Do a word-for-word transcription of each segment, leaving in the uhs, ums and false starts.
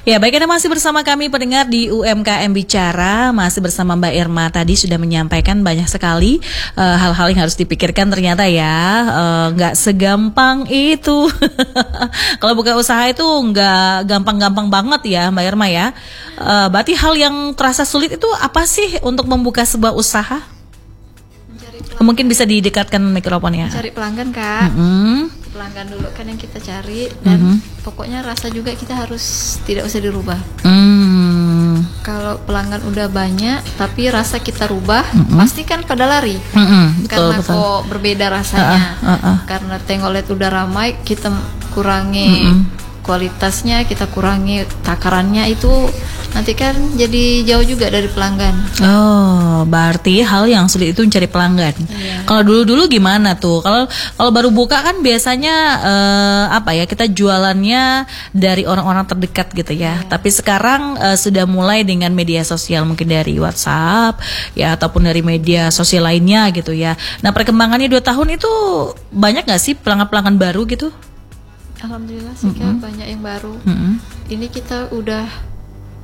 Ya, baik, Anda masih bersama kami pendengar di U M K M Bicara. Masih bersama Mbak Irma, tadi sudah menyampaikan banyak sekali uh, hal-hal yang harus dipikirkan ternyata ya. uh, Nggak segampang itu. Kalau buka usaha itu nggak gampang-gampang banget ya Mbak Irma ya. uh, Berarti hal yang terasa sulit itu apa sih untuk membuka sebuah usaha? Mungkin bisa didekatkan mikrofonnya. Cari pelanggan, Kak. Mm-hmm. Pelanggan dulu kan yang kita cari. Dan mm-hmm. pokoknya rasa juga kita harus tidak usah dirubah. mm. Kalau pelanggan udah banyak tapi rasa kita rubah, mm-hmm. pasti kan pada lari. mm-hmm. betul, Karena betul. kok berbeda rasanya. uh, uh, uh. Karena tengok lihat udah ramai, kita kurangi mm-hmm. kualitasnya, kita kurangi takarannya, itu nanti kan jadi jauh juga dari pelanggan. Oh, berarti hal yang sulit itu mencari pelanggan. Iya. Kalau dulu-dulu gimana tuh? Kalau kalau baru buka kan biasanya eh, apa ya, kita jualannya dari orang-orang terdekat gitu ya. Iya. Tapi sekarang eh, sudah mulai dengan media sosial, mungkin dari WhatsApp ya ataupun dari media sosial lainnya gitu ya. Nah, perkembangannya dua tahun itu banyak nggak sih pelanggan-pelanggan baru gitu? Alhamdulillah sih, mm-hmm. Kak, banyak yang baru. Mm-hmm. Ini kita udah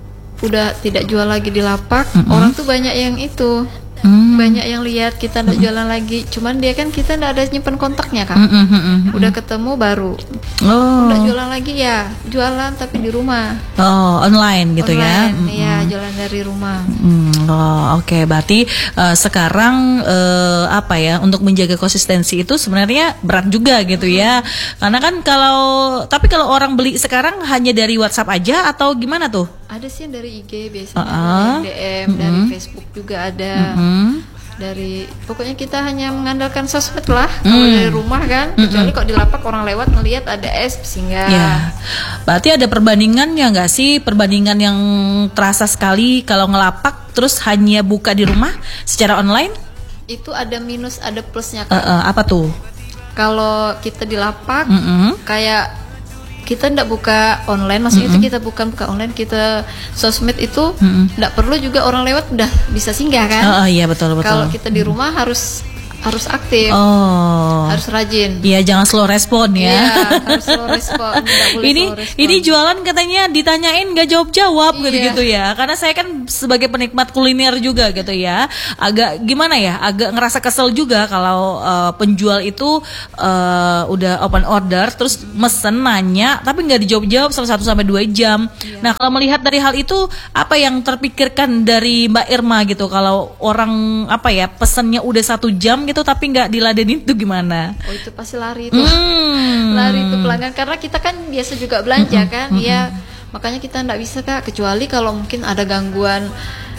udah tidak jual lagi di lapak. Mm-hmm. Orang tuh banyak yang itu, mm. banyak yang lihat kita nggak mm-hmm. jualan lagi. Cuman dia kan kita nggak ada nyimpen kontaknya, Kak. Mm-hmm. Mm-hmm. Udah ketemu baru. Oh. Udah jualan lagi ya, jualan tapi di rumah. Oh, online gitu online, ya? Iya, mm-hmm. jualan dari rumah. Mm. Oh, oke. Okay. Berarti uh, sekarang uh, apa ya, untuk menjaga konsistensi itu sebenarnya berat juga gitu mm-hmm. ya. Karena kan kalau tapi kalau orang beli sekarang hanya dari WhatsApp aja atau gimana tuh? Ada sih yang dari I G biasanya, uh-uh. dari D M, mm-hmm. dari Facebook juga ada. Mm-hmm. Dari pokoknya kita hanya mengandalkan sosmed lah. mm. Kalau dari rumah kan, mm-hmm. kecuali kok di lapak orang lewat ngelihat ada es singgah. Ya. Berarti ada perbandingannya nggak sih? Perbandingan yang terasa sekali kalau ngelapak terus hanya buka di rumah secara online? Itu ada minus, ada plusnya, Kak. Uh, uh, apa tuh? Kalau kita di lapak, mm-hmm. kayak kita ndak buka online, maksudnya mm-hmm. itu kita bukan buka online, kita sosmed itu mm-hmm. ndak perlu juga orang lewat udah bisa singgah kan? Oh, oh iya betul betul. Kalau kita di rumah harus harus aktif, oh. harus rajin. Iya, jangan slow respon ya. Iya, harus slow respon. ini slow respon. Ini jualan katanya ditanyain nggak jawab jawab iya. gitu-gitu ya. Karena saya kan sebagai penikmat kuliner juga gitu ya. Agak gimana ya? Agak ngerasa kesel juga kalau uh, penjual itu uh, udah open order terus mesen nanya tapi nggak dijawab-jawab selama satu sampai dua jam. Iya. Nah, kalau melihat dari hal itu, apa yang terpikirkan dari Mbak Irma gitu? Kalau orang apa ya pesennya udah satu jam gitu tapi nggak diladenin itu gimana? Oh, itu pasti lari itu. Hmm. Lari itu pelanggan, karena kita kan biasa juga belanja kan. Iya, makanya kita nggak bisa, Kak, kecuali kalau mungkin ada gangguan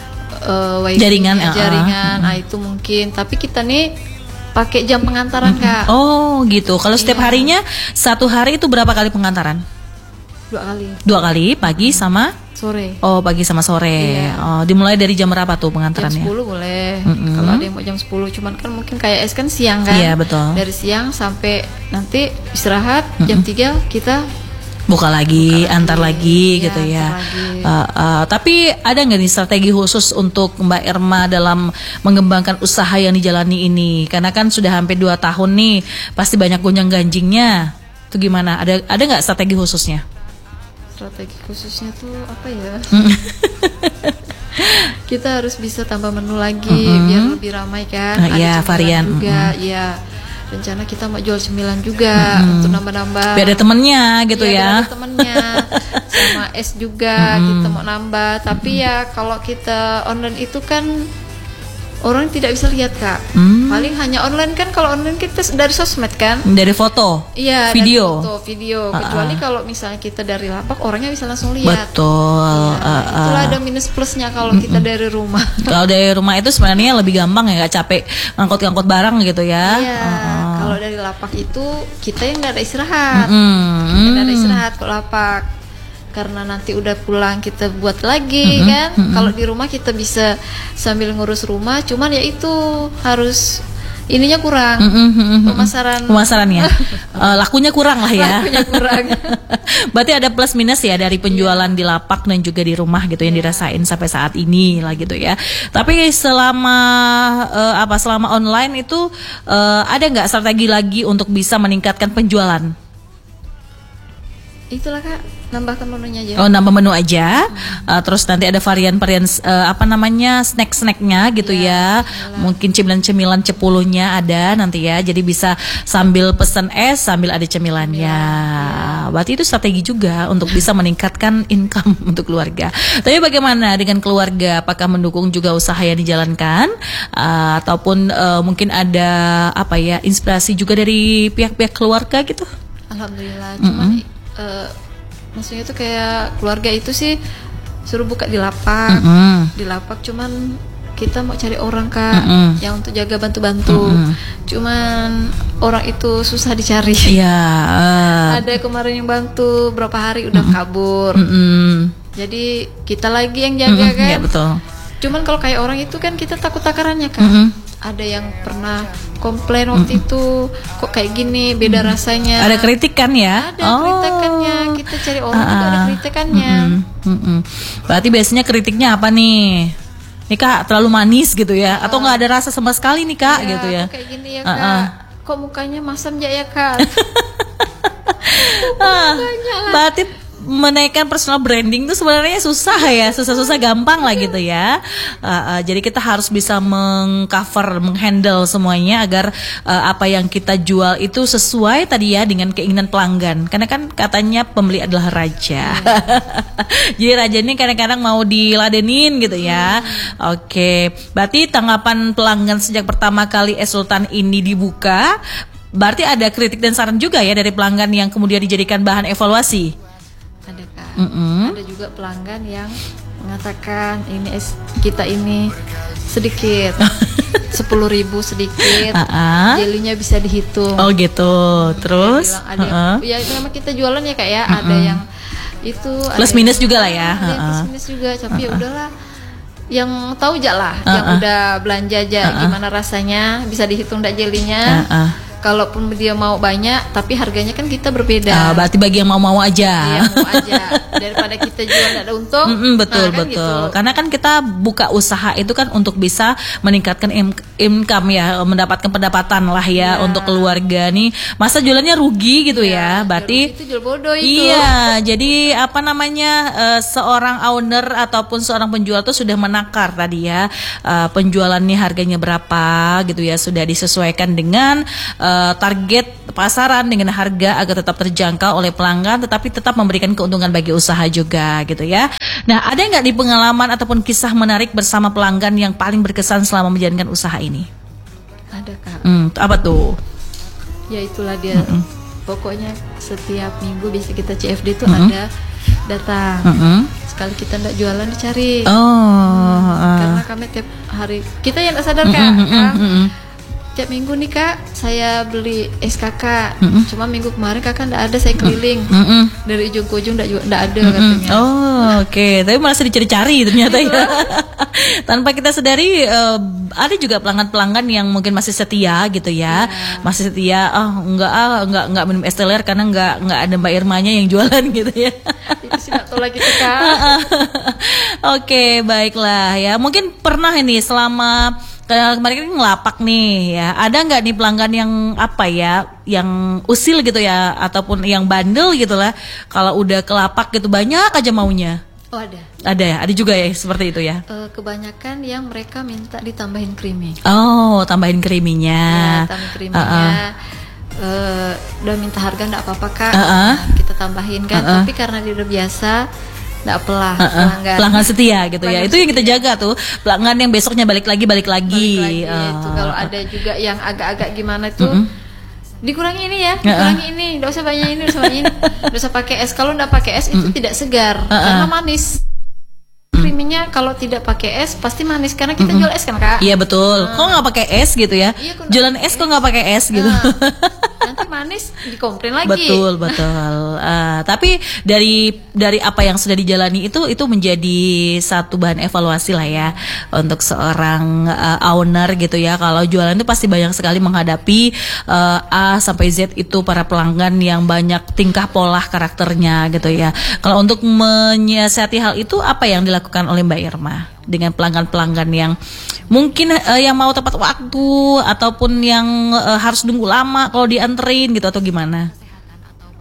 uh, wifi, jaringan, jaringan, uh, uh. nah itu mungkin. Tapi kita nih pakai jam pengantaran, Kak. Oh gitu. Kalau setiap iya. harinya satu hari itu berapa kali pengantaran? Dua kali. Dua kali, pagi sama sore. Oh, pagi sama sore. Iya. Oh, dimulai dari jam berapa tuh pengantarannya? Jam sepuluh boleh. Mm-hmm. Kalau ada yang mau jam sepuluh, cuman kan mungkin kayak es kan siang kan. Iya, betul. Dari siang sampai nanti istirahat, mm-hmm. jam tiga kita buka lagi, buka antar lagi, lagi gitu ya. Lagi. Uh, uh, tapi ada nggak nih strategi khusus untuk Mbak Irma dalam mengembangkan usaha yang dijalani ini? Karena kan sudah hampir dua tahun nih, pasti banyak gonjang-ganjingnya. Itu gimana? Ada ada nggak strategi khususnya? Strategi khususnya tuh apa ya? Kita harus bisa tambah menu lagi, mm-hmm. biar lebih ramai kan. Uh, iya, varian juga, iya. Mm-hmm. Rencana kita mau jual cemilan juga, mm-hmm. untuk nambah-nambah. Biar ada temennya gitu iya, ya. Biar ada temennya. Sama es juga, mm-hmm. kita mau nambah. Tapi mm-hmm. ya kalau kita online itu kan orang tidak bisa lihat, Kak. Hmm. Paling hanya online kan, kalau online kita dari sosmed kan. Dari foto. Iya, video. Dari foto, video. Uh-uh. Kecuali kalau misalnya kita dari lapak, orangnya bisa langsung lihat. Betul. Ya, uh-uh. Itulah ada minus plusnya kalau mm-mm. kita dari rumah. Kalau dari rumah itu sebenarnya lebih gampang ya, nggak capek ngangkut-ngangkut barang gitu ya. Iya. Uh-uh. Kalau dari lapak itu kita yang nggak ada istirahat. Mm-hmm. Kita nggak ada istirahat ke lapak. Karena nanti udah pulang kita buat lagi, mm-hmm, kan. Mm-hmm. Kalau di rumah kita bisa sambil ngurus rumah, cuman ya itu harus ininya kurang, mm-hmm, pemasaran pemasarannya uh, lakunya kurang lah ya. Lakunya kurang. Berarti ada plus minus ya dari penjualan yeah. di lapak dan juga di rumah gitu yang yeah. dirasain sampai saat ini lah gitu ya. Tapi selama uh, apa selama online itu uh, ada nggak strategi lagi untuk bisa meningkatkan penjualan? Itulah Kak, nambahkan menunya aja. Oh, nambah menu aja. Hmm. Uh, terus nanti ada varian-varian uh, apa namanya snack-snacknya gitu ya. ya. Mungkin cemilan-cemilan cepulunya ada nanti ya. Jadi bisa sambil pesen es sambil ada cemilannya. Ya. Berarti itu strategi juga untuk bisa meningkatkan income untuk keluarga. Tapi bagaimana dengan keluarga? Apakah mendukung juga usaha yang dijalankan? Uh, ataupun uh, mungkin ada apa ya inspirasi juga dari pihak-pihak keluarga gitu? Alhamdulillah. Cuman mm-hmm. Uh, maksudnya itu kayak keluarga itu sih suruh buka di lapak, mm-hmm. di lapak cuman kita mau cari orang Kak mm-hmm. yang untuk jaga bantu-bantu, mm-hmm. cuman orang itu susah dicari. Yeah, uh. Ada kemarin yang bantu berapa hari udah mm-hmm. kabur, mm-hmm. jadi kita lagi yang jaga mm-hmm. kan. Yeah, betul. Cuman kalau kayak orang itu kan kita takut takarannya Kak. Mm-hmm. Ada yang pernah komplain waktu mm-hmm. itu kok kayak gini beda mm-hmm. rasanya. Ada kritikan ya? Ada oh. kritikannya. Kita cari orang uh-uh. juga ada kritikannya. Mm-hmm. Mm-hmm. Berarti biasanya kritiknya apa nih? Nih Kak terlalu manis gitu ya? Uh. Atau nggak ada rasa sama sekali nih Kak ya, gitu ya? Kayak gini ya Kak. Uh-uh. Kok mukanya masam ya Kak? uh, berarti menaikkan personal branding itu sebenarnya susah ya, susah-susah gampang lah gitu ya. Uh, uh, jadi kita harus bisa mengcover, menghandle semuanya agar uh, apa yang kita jual itu sesuai tadi ya dengan keinginan pelanggan. Karena kan katanya pembeli adalah raja. Jadi raja ini kadang-kadang mau diladenin gitu ya. Oke, okay. Berarti tanggapan pelanggan sejak pertama kali Es Sultan ini dibuka, berarti ada kritik dan saran juga ya dari pelanggan yang kemudian dijadikan bahan evaluasi. Ada Kak, mm-hmm. ada juga pelanggan yang mengatakan ini es kita ini sedikit, sepuluh ribu sedikit, uh-uh. jelinya bisa dihitung. Oh gitu, terus? Bilang, ada uh-uh. yang, ya memang kita jualan ya Kak ya, uh-uh. ada yang itu plus minus yang, juga lah ya, ada uh-uh. plus minus juga, tapi uh-uh. ya udahlah, yang tahu aja lah, uh-uh. yang udah belanja aja uh-uh. gimana rasanya, bisa dihitung dak jelinya. Uh-uh. Kalaupun dia mau banyak, tapi harganya kan kita berbeda. Uh, berarti bagi yang mau-mau aja. Iya, mau aja. Daripada kita jual tidak ada untung. Mm-mm, betul, nah, kan betul. Gitu. Karena kan kita buka usaha itu kan untuk bisa meningkatkan im- income ya, mendapatkan pendapatan lah ya, ya untuk keluarga nih. Masa jualannya rugi gitu ya, ya berarti. Itu jual bodoh itu. Iya, jadi apa namanya uh, seorang owner ataupun seorang penjual tuh sudah menakar tadi ya, uh, penjualannya harganya berapa gitu ya, sudah disesuaikan dengan uh, Uh, target pasaran dengan harga agar tetap terjangkau oleh pelanggan, tetapi tetap memberikan keuntungan bagi usaha juga gitu ya. Nah, ada nggak di pengalaman ataupun kisah menarik bersama pelanggan yang paling berkesan selama menjalankan usaha ini? Ada Kak. Hmm, apa tuh? Ya itulah dia. Mm-mm. Pokoknya setiap minggu bisa kita C F D tuh Mm-mm. ada datang. Mm-mm. Sekali kita nggak jualan dicari. Oh. Hmm, Uh. Karena kami tiap hari kita yang nggak sadar Kak. Mm-mm. Kak Mm-mm. Tiap minggu nih Kak, saya beli es kakak. Mm-mm. Cuma minggu kemarin kakak nggak ada, saya keliling Mm-mm. dari ujung ke ujung nggak ada Mm-mm. katanya. Oh oke, okay. Tapi malah dicari-cari ternyata ya. Tanpa kita sadari uh, ada juga pelanggan-pelanggan yang mungkin masih setia gitu ya, yeah. masih setia. Oh enggak ah enggak enggak minum es teler karena enggak enggak ada Mbak Irmanya yang jualan gitu ya. Itu sih nggak tahu lagi tuh Kak. Oke okay, baiklah ya. Mungkin pernah ini selama kemarin kan ngelapak nih ya, ada nggak nih pelanggan yang apa ya, yang usil gitu ya, ataupun yang bandel gitulah, kalau udah ke lapak gitu banyak aja maunya? Oh ada. Ada ya, ada juga ya seperti itu ya. Uh, kebanyakan yang mereka minta ditambahin creamy. Oh, tambahin creaminya. Ya, tambahin creaminya. Uh-uh. Uh, udah minta harga nggak apa-apa Kak, uh-uh. nah, kita tambahin kan. Uh-uh. Tapi karena dia udah biasa. Nggak pelah, uh-uh. pelanggan. pelanggan setia gitu pelanggan ya. Itu setia. Yang kita jaga tuh, pelanggan yang besoknya balik lagi balik lagi. Balik lagi uh. itu kalau ada juga yang agak-agak gimana tuh, uh-uh. dikurangi ini ya, uh-uh. dikurangi ini, nggak usah banyak ini, nggak usah banyak ini, nggak usah pakai es. Kalau nggak pakai es itu uh-uh. tidak segar, uh-uh. karena manis. Creaminya kalau tidak pakai es pasti manis karena kita mm-hmm. jual es kan Kak. Iya betul. Nah. Kok nggak pakai es gitu ya? Iya, jualan es kok nggak pakai es gitu. Nah, nanti manis dikomplain lagi. Betul betul. Uh, tapi dari dari apa yang sudah dijalani itu itu menjadi satu bahan evaluasi lah ya untuk seorang uh, owner gitu ya. Kalau jualan itu pasti banyak sekali menghadapi uh, A sampai Z itu para pelanggan yang banyak tingkah pola karakternya gitu ya. Kalau untuk menyiasati hal itu apa yang dilakukan oleh Mbak Irma dengan pelanggan-pelanggan yang mungkin uh, yang mau tepat waktu ataupun yang uh, harus nunggu lama kalau dianterin gitu atau gimana?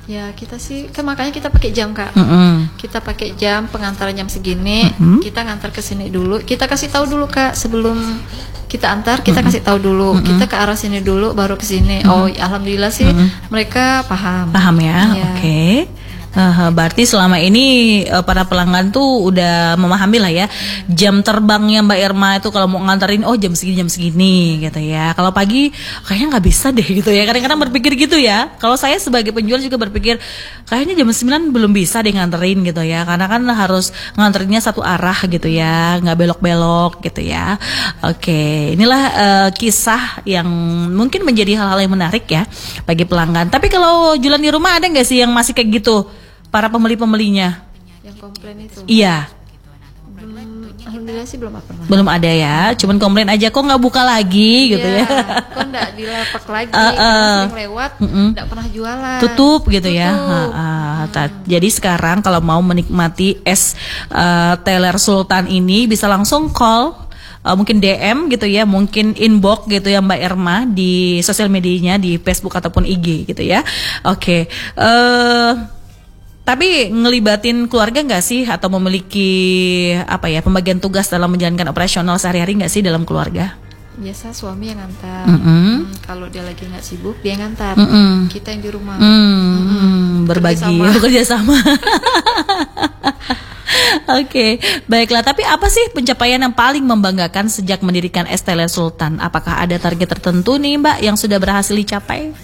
Ya kita sih kan makanya kita pakai jam Kak. Mm-mm. Kita pakai jam pengantaran jam segini. Mm-hmm. Kita ngantar ke sini dulu. Kita kasih tahu dulu Kak sebelum kita antar. Kita mm-hmm. kasih tahu dulu. Mm-hmm. Kita ke arah sini dulu baru ke sini. Mm-hmm. Oh alhamdulillah sih mm-hmm. mereka paham. Paham ya. Ya. Oke. Okay. Uh, berarti selama ini uh, para pelanggan tuh udah memahami lah ya jam terbangnya Mbak Irma itu kalau mau nganterin oh jam segini jam segini gitu ya. Kalau pagi kayaknya nggak bisa deh gitu ya. Kadang-kadang berpikir gitu ya. Kalau saya sebagai penjual juga berpikir kayaknya jam sembilan belum bisa deh nganterin gitu ya. Karena kan harus nganterinnya satu arah gitu ya, nggak belok-belok gitu ya. Oke, inilah uh, kisah yang mungkin menjadi hal-hal yang menarik ya bagi pelanggan. Tapi kalau jualan di rumah ada nggak sih yang masih kayak gitu? Para pembeli-pembelinya yang komplain itu. Iya. Belum, alhamdulillah sih belum pernah. Belum ada ya, cuman komplain aja kok nggak buka lagi gitu ya. Kok nggak dilapak lagi, uh, uh, sering lewat, nggak pernah jualan. Tutup gitu Tutup. ya. Uh, uh, hmm. Jadi sekarang kalau mau menikmati es uh, Teler Sultan ini bisa langsung call. Uh, mungkin D M gitu ya, mungkin inbox gitu ya Mbak Irma di sosial medianya di Facebook ataupun I G gitu ya. Oke. Okay. Uh, Tapi ngelibatin keluarga nggak sih atau memiliki apa ya pembagian tugas dalam menjalankan operasional sehari-hari nggak sih dalam keluarga? Biasa suami yang ngantar. Mm-hmm. Hmm, kalau dia lagi nggak sibuk dia yang ngantar. Mm-hmm. Kita yang di rumah. Mm-hmm. Mm-hmm. Berbagi, bekerja sama. Oke, okay. Baiklah. Tapi apa sih pencapaian yang paling membanggakan sejak mendirikan Es Teler Sultan? Apakah ada target tertentu nih Mbak yang sudah berhasil dicapai?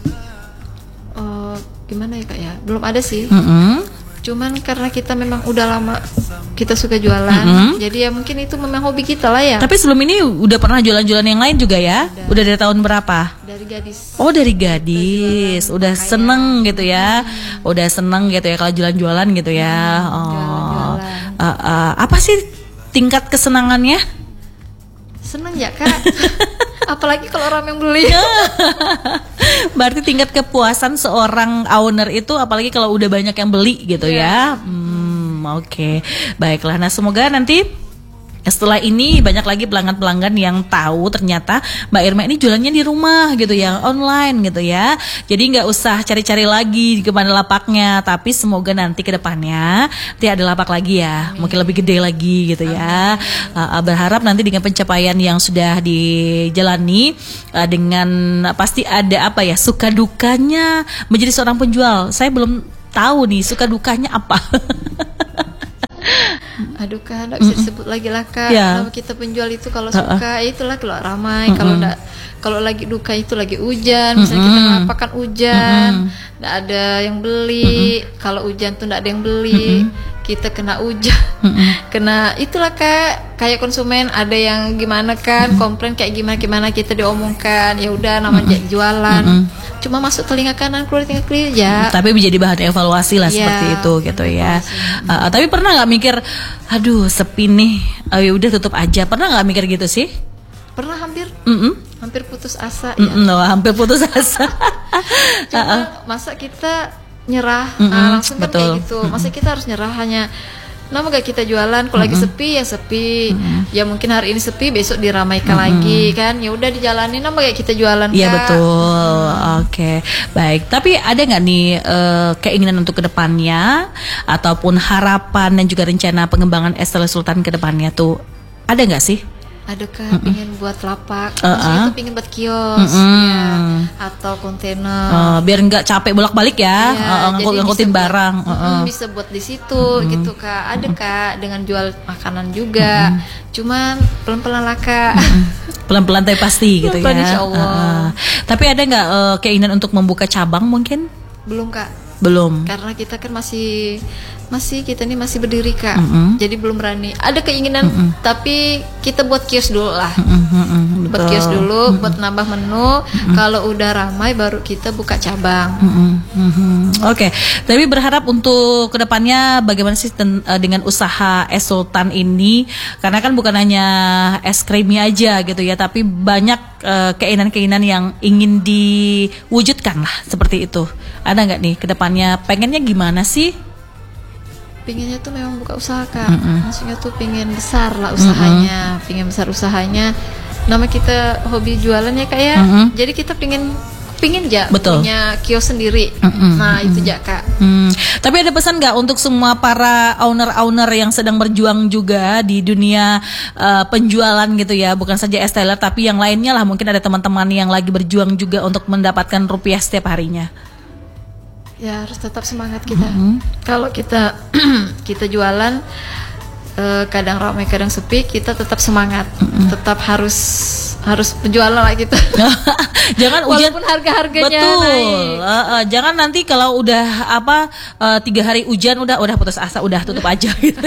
Gimana ya Kak ya, belum ada sih. Mm-hmm. Cuman karena kita memang udah lama kita suka jualan, mm-hmm. jadi ya mungkin itu memang hobi kita lah ya. Tapi sebelum ini udah pernah jualan-jualan yang lain juga ya? Udah, udah dari tahun berapa? Dari gadis. Oh dari gadis, udah kaya. Seneng gitu ya, hmm. udah seneng gitu ya kalau jualan-jualan gitu ya. Hmm, oh, jualan-jualan. Uh, uh, apa sih tingkat kesenangannya? Seneng ya Kak. Apalagi kalau orang yang beli. Berarti tingkat kepuasan seorang owner itu apalagi kalau udah banyak yang beli gitu yeah. ya. Hmm, oke. Okay. Baiklah. Nah, semoga nanti setelah ini banyak lagi pelanggan-pelanggan yang tahu ternyata Mbak Irma ini jualannya di rumah gitu ya, online gitu ya. Jadi nggak usah cari-cari lagi di mana lapaknya, tapi semoga nanti ke depannya tidak ada lapak lagi ya. Amin. Mungkin lebih gede lagi gitu ya. Uh, berharap nanti dengan pencapaian yang sudah dijalani uh, dengan pasti ada apa ya, suka dukanya menjadi seorang penjual. Saya belum tahu nih suka dukanya apa. Aduh Kak, nggak bisa disebut lagi lah Kak. Yeah. Kalau kita penjual itu kalau suka, uh-uh. itulah kalau ramai. Mm-hmm. Kalau nggak, kalau lagi duka itu lagi hujan. Misalnya mm-hmm. kita ngapakan hujan, nggak mm-hmm. ada yang beli. Mm-hmm. Kalau hujan tuh nggak ada yang beli, mm-hmm. kita kena hujan, mm-hmm. kena itulah Kak. Kayak konsumen ada yang gimana kan, mm-hmm. komplain kayak gimana gimana kita diomongkan. Ya udah namanya mm-hmm. jualan. Mm-hmm. Cuma masuk telinga kanan keluar telinga kiri ya. Tapi menjadi bahan evaluasi lah ya, seperti itu gitu ya. Uh, tapi pernah nggak mikir, aduh sepi nih, uh, ya udah tutup aja. Pernah nggak mikir gitu sih? Pernah hampir, Mm-mm. hampir putus asa. Mm-mm, ya. Oh, hampir putus asa. Cuma uh-uh. masa kita nyerah, nah, langsung kan kayak gitu. Masa kita harus nyerah hanya. Nama gak kita jualan, kalau mm-hmm. lagi sepi ya sepi, mm-hmm. ya mungkin hari ini sepi, besok diramaikan mm-hmm. lagi kan, ya udah dijalanin. Nama gak kita jualan. Iya betul, oke, okay. Baik. Tapi ada nggak nih uh, keinginan untuk kedepannya ataupun harapan dan juga rencana pengembangan Es Teler Sultan kedepannya tuh ada nggak sih? Ada Kak, mm-mm. pingin buat lapak, uh-uh. maksudnya itu pingin buat kios, ya, atau kontainer, uh, biar nggak capek bolak-balik ya, ya uh, ngangkut-ngangkutin barang, buat, uh-uh. bisa buat di situ, uh-uh. gitu Kak. Ada Kak, dengan jual makanan juga, uh-uh. cuman pelan-pelan lah Kak, uh-uh. pelan-pelan tapi pasti gitu ya. Insya Allah. Uh-uh. Tapi ada nggak uh, keinginan untuk membuka cabang mungkin? Belum Kak. Belum. Karena kita kan masih masih kita ini masih berdiri Kak. Mm-hmm. Jadi belum berani. Ada keinginan mm-hmm. tapi kita buat kios dulu lah. Mm-hmm. Buat kios dulu, mm-hmm. buat nambah menu. Mm-hmm. Kalau udah ramai baru kita buka cabang. Mm-hmm. Mm-hmm. Oke. Okay. Tapi berharap untuk kedepannya bagaimana sih ten, uh, dengan usaha Es Sultan ini? Karena kan bukan hanya es krimnya aja gitu ya, tapi banyak uh, keinginan-keinginan yang ingin diwujudkan lah seperti itu. Ada nggak nih kedepannya pengennya gimana sih? Pinginnya tuh memang buka usaha Kak, mm-hmm. maksudnya tuh pingin besar lah usahanya, mm-hmm. pingin besar usahanya. Nama kita hobi jualan ya Kak ya, mm-hmm. jadi kita pingin pingin ja Betul. punya kios sendiri. Mm-mm. Nah Mm-mm. itu ja kak. Hmm. Tapi ada pesan nggak untuk semua para owner-owner yang sedang berjuang juga di dunia uh, penjualan gitu ya, bukan saja esteller tapi yang lainnya lah, mungkin ada teman-teman yang lagi berjuang juga untuk mendapatkan rupiah setiap harinya. Ya harus tetap semangat kita. Mm-hmm. Kalau kita kita jualan eh, kadang ramai kadang sepi, kita tetap semangat, mm-hmm. tetap harus harus penjualan lah kita. Jangan ujian walaupun harga-harganya betul. naik. Uh, uh, jangan nanti kalau udah apa uh, tiga hari hujan udah udah putus asa, udah tutup aja gitu.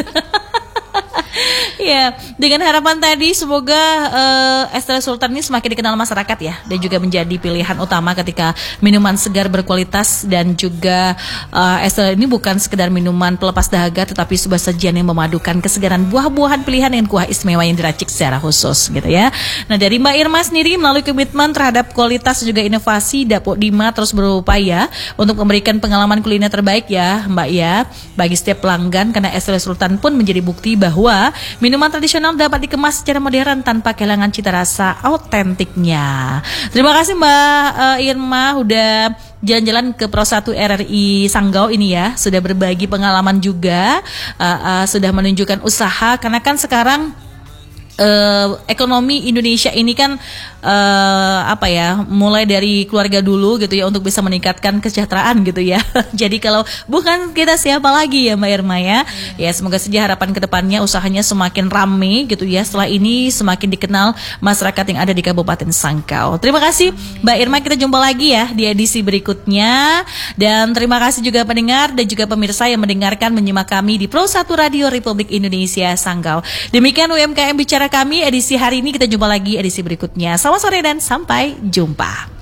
Ya, dengan harapan tadi semoga uh, es teh Sultan ini semakin dikenal masyarakat ya, dan juga menjadi pilihan utama ketika minuman segar berkualitas, dan juga uh, es teh ini bukan sekedar minuman pelepas dahaga tetapi sebuah sajian yang memadukan kesegaran buah-buahan pilihan dengan kuah istimewa yang diracik secara khusus gitu ya. Nah, dari Mbak Irma sendiri melalui komitmen terhadap kualitas dan juga inovasi, Dapur Dima terus berupaya untuk memberikan pengalaman kuliner terbaik ya Mbak ya bagi setiap pelanggan, karena es teh Sultan pun menjadi bukti bahwa minuman tradisional dapat dikemas secara modern tanpa kehilangan cita rasa autentiknya. Terima kasih Mbak uh, Irma udah jalan-jalan ke Pro satu R R I Sanggau ini ya, sudah berbagi pengalaman juga, uh, uh, sudah menunjukkan usaha, karena kan sekarang Uh, ekonomi Indonesia ini kan uh, apa ya, mulai dari keluarga dulu gitu ya untuk bisa meningkatkan kesejahteraan gitu ya. Jadi kalau bukan kita siapa lagi ya Mbak Irma ya. Ya semoga saja harapan kedepannya usahanya semakin rame gitu ya, setelah ini semakin dikenal masyarakat yang ada di Kabupaten Sanggau. Terima kasih Mbak Irma, kita jumpa lagi ya di edisi berikutnya, dan terima kasih juga pendengar dan juga pemirsa yang mendengarkan menyimak kami di Pro satu Radio Republik Indonesia Sanggau. Demikian U M K M Bicara kami edisi hari ini, kita jumpa lagi edisi berikutnya. Selamat sore dan sampai jumpa.